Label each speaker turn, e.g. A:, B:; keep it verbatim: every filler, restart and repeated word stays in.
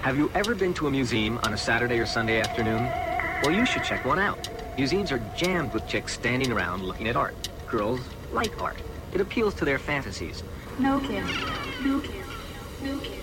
A: Have you ever been to a museum on a Saturday or Sunday afternoon? Well, you should check one out. Museums are jammed with chicks standing around looking at art. Girls like art. It appeals to their fantasies.
B: No, Kim. No, Kim. No, Kim.